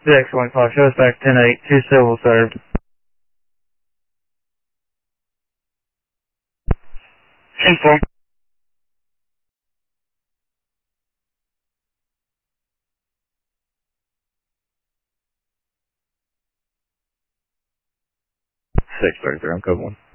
VX-15, show us back 10-8, 2 civil served. 10-4. 633, I'm code 1.